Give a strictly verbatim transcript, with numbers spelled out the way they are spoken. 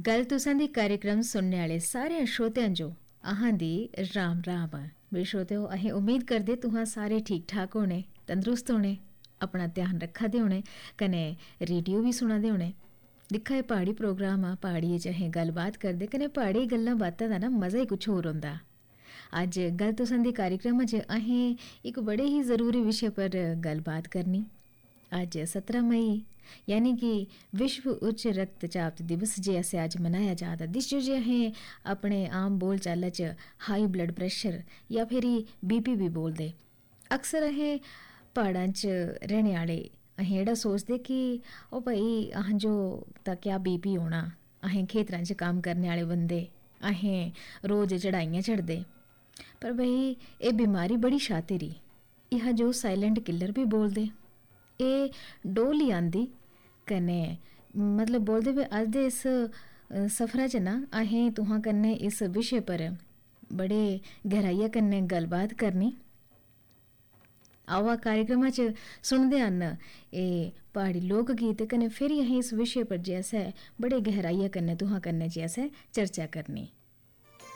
गल तुसां दी कार्यक्रम सुनने आह्ले सारे श्रोतेआं जो अहां दी राम राम। मेरे श्रोतेओ, अहें उम्मीद करदे तुहां सारे ठीक ठाक होने, तंदरुस्त होने, अपना ध्यान रखा दे होने, कन्नै रेडियो भी सुना दे होने। दिक्खा एह् प्हाड़ी प्रोग्राम आ, प्हाड़िये च अहें गल्लबात करदे, कन्नै प्हाड़ी गल्लां बातां दा ना मज़ा ही कुछ होर होंदा। अज्ज गल तुसां दी कार्यक्रम च अहें इक बड़े ही ज़रूरी विशे पर गल्लबात करनी। अज्ज सत्रह मई यानी कि विश्व उच्च रक्तचाप दिवस जे असें अज्ज मनाया जा दा, जिस जो जे अहें अपने आम बोल चाला च हाई ब्लड प्रैशर या फिर बीपी भी बोलदे। अक्सर अहें प्हाड़ां च रैह्ने आह्ले अहें एह्ड़ा सोचदे कि ओ भाई अहां जो तां क्या बीपी होना, अहें खेतरां च कम्म करने आह्ले बंदे, अहें रोज चढ़ाइयां चढ़दे। पर भाई एह् बीमारी बड़ी शातिरी, इहा जो साइलेंट किलर भी बोलदे। एह् डोली आंदी कन्नै मतलब बोलदे वे अज्ज दे इस सफरा च ना अहें तुहां कन्नै इस विशे पर बड़े गहराइया कन्नै गल्लबात करनी। आवा कार्यक्रम च सुनदे हन एह् प्हाड़ी लोक गीत, कन्नै फिर अहें इस विशे पर जे असें बड़े गहराइया कन्नै तुहां कन्नै जे असें चर्चा करनी।